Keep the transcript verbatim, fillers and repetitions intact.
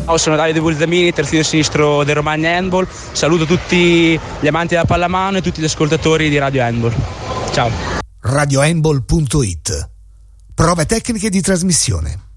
Ciao, sono Davide Bulzamini, terzino sinistro del Romagna Handball. Saluto tutti gli amanti della pallamano e tutti gli ascoltatori di Radio Handball. Ciao. radio handball punto it. Prove tecniche di trasmissione.